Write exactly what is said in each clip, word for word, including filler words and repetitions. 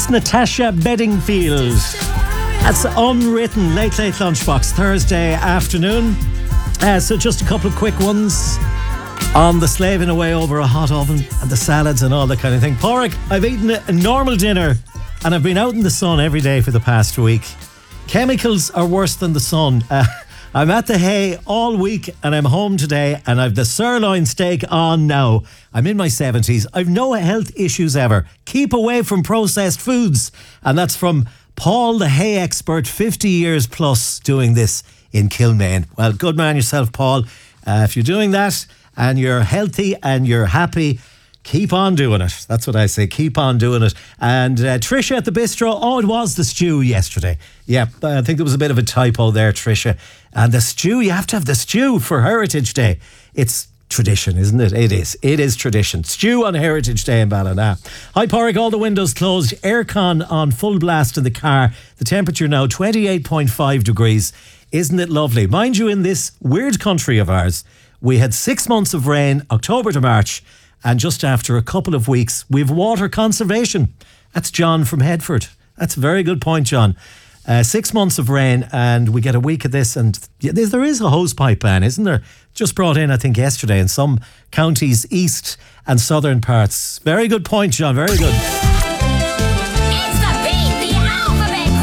That's Natasha Bedingfield. That's Unwritten, Late Late Lunchbox, Thursday afternoon. Uh, so just a couple of quick ones on the slaving away over a hot oven and the salads and all that kind of thing. Pádraig, I've eaten a normal dinner and I've been out in the sun every day for the past week. Chemicals are worse than the sun. Uh, I'm at the hay all week and I'm home today and I've the sirloin steak on now. I'm in my seventies. I've no health issues ever. Keep away from processed foods. And that's from Paul, the hay expert, fifty years plus doing this in Kilmaine. Well, good man yourself, Paul. Uh, if you're doing that and you're healthy and you're happy, keep on doing it. That's what I say. Keep on doing it. And uh, Tricia at the bistro. Oh, it was the stew yesterday. Yeah, I think there was a bit of a typo there, Tricia. And the stew, you have to have the stew for Heritage Day. It's tradition, isn't it? It is. It is tradition. Stew on Heritage Day in Ballina. Hi, Pádraig. All the windows closed. Aircon on full blast in the car. The temperature now twenty-eight point five degrees. Isn't it lovely? Mind you, in this weird country of ours, we had six months of rain, October to March. And just after a couple of weeks, we've water conservation. That's John from Headford. That's a very good point, John. Uh, six months of rain and we get a week of this. And yeah, there is a hose pipe ban, isn't there? Just brought in, I think, yesterday in some counties, east and southern parts. Very good point, John. Very good. It's the Beat the Alphabet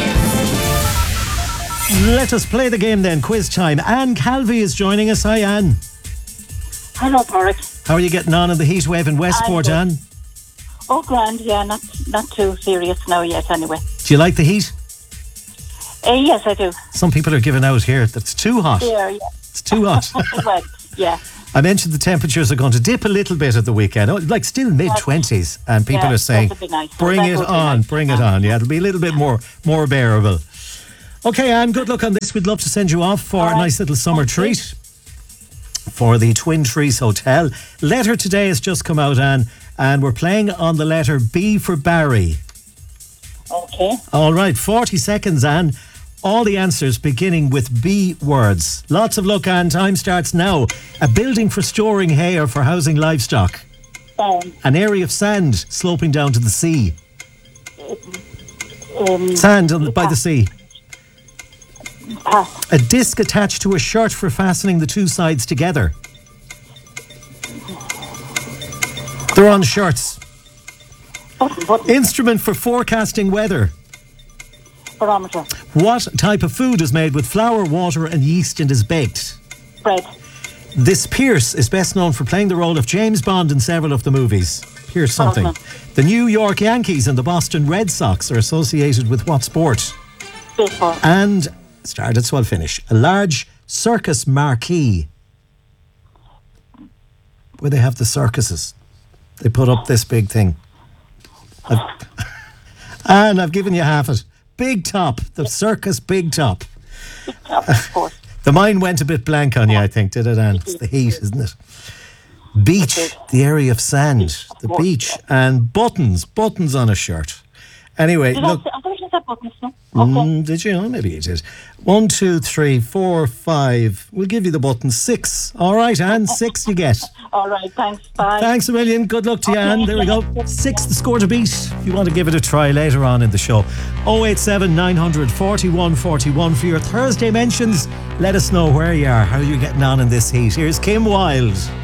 Quiz. Let us play the game then. Quiz time. Anne Calvi is joining us. Hi, Anne. Hello, Pádraig. How are you getting on in the heat wave in Westport, Anne? Oh, grand, yeah, not not too serious now yet, anyway. Do you like the heat? Uh, yes, I do. Some people are giving out here that it's too hot. Yeah, yeah. It's too hot. Well, yeah. I mentioned the temperatures are going to dip a little bit at the weekend. Oh, like still mid-twenties. And people Yeah, are saying, that would be nice. bring That it would be on, nice. bring it on. Yeah, it'll be a little bit more more bearable. Okay, Anne, good luck on this. We'd love to send you off for All a right. nice little summer Thank you. treat for the Twin Trees Hotel. Letter today has just come out, Anne, and we're playing on the letter B for Barry. Okay. All right, forty seconds, Anne. All the answers beginning with B words. Lots of luck, Anne. Time starts now. A building for storing hay or for housing livestock. Um, An area of sand sloping down to the sea. um, Sand on the, by the sea. pass. A disc attached to a shirt for fastening the two sides together. They're on shirts. Button, button. Instrument for forecasting weather. Barometer. What type of food is made with flour, water and yeast and is baked? Bread. This Pierce is best known for playing the role of James Bond in several of the movies. Pierce something. Brosnan. The New York Yankees and the Boston Red Sox are associated with what sport? Baseball. And, start at swell finish, a large circus marquee. Where they have the circuses. They put up this big thing. I've, and I've given you half it. Big Top, the circus Big Top. Of course. The mind went a bit blank on you, I think, did it, Anne? It's the heat, isn't it? Beach, the area of sand, the beach, and buttons, buttons on a shirt. Anyway, Did look. I, say, I thought you said buttons, no? Okay. Mm, did you? Oh, maybe you did. One, two, three, four, five. We'll give you the button. Six. All right, Anne. Six you get. All right, thanks. Bye. Thanks a million. Good luck to you, Okay, Anne. There we go. yeah. Six, the score to beat. If you want to give it a try later on in the show. oh eight seven, nine hundred, forty-one forty-one for your Thursday mentions. Let us know where you are, how you're getting on in this heat. Here's Kim Wilde.